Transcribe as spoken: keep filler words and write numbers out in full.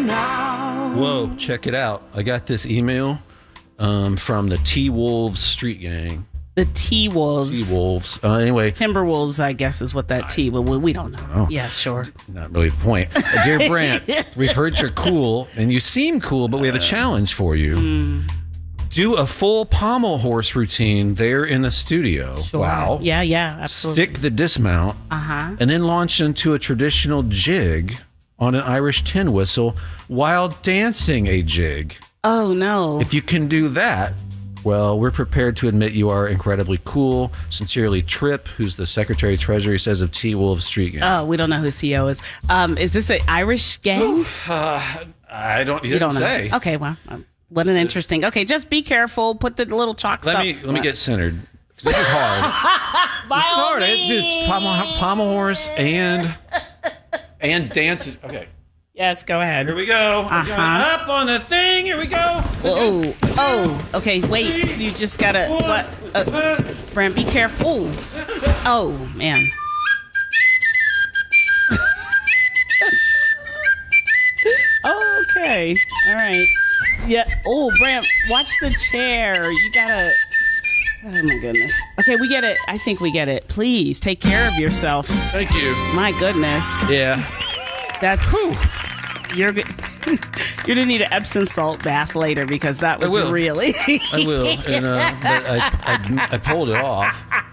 now. Whoa, check it out. I got this email um, from the T-Wolves Street Gang. The T-Wolves. T-Wolves. Uh, anyway. Timberwolves, I guess, is what that T, but we, we don't know. Oh, yeah, sure. Not really the point. Uh, Dear Brant, we've heard you're cool, and you seem cool, but we have a challenge for you. Mm. Do a full pommel horse routine there in the studio. Sure. Wow. Yeah, yeah, absolutely. Stick the dismount, uh-huh. and then launch into a traditional jig on an Irish tin whistle while dancing a jig. Oh, no. If you can do that, well, we're prepared to admit you are incredibly cool. Sincerely, Trip, who's the Secretary of Treasury, says of T-Wolves Street Gang. Oh, we don't know who C E O is. Um, is this an Irish gang? uh, I don't, you you didn't don't know. say. Okay, well, um, what an interesting. Okay, just be careful. Put the little chalk Let stuff. me let me get centered. 'Cause this is hard. By It's all hard. It- Dude, means. it's pommel, pommel horse and and dance. Okay, Yes, go ahead. here we go. We're Uh-huh. going up on the thing. Here we go. Oh, oh, okay. Wait, you just gotta. What? Uh, Brent, be careful. Oh man. Oh, okay. All right. Yeah. Oh, Brent, watch the chair. You gotta. Oh my goodness. Okay, we get it. I think we get it. Please take care of yourself. Thank you. My goodness. Yeah. That's. You're. g- You're gonna need an Epsom salt bath later because that was will. really. I will. And uh, but I, I I pulled it off.